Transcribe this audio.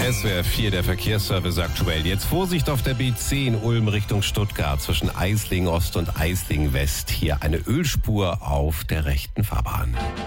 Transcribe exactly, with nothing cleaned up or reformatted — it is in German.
S W R vier, der Verkehrsservice aktuell. Jetzt Vorsicht auf der B zehn Ulm Richtung Stuttgart zwischen Eislingen Ost und Eislingen West. Hier eine Ölspur auf der rechten Fahrbahn.